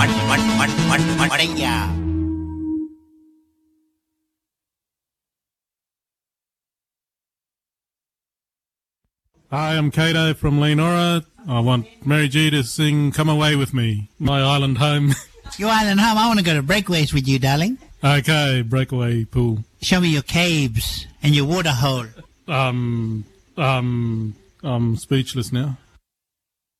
Hi, I'm Kato from Leonora. I want Mary G to sing Come Away With Me, my island home. Your island home? I want to go to breakaways with you, darling. Okay, breakaway pool. Show me your caves and your water hole. I'm speechless now.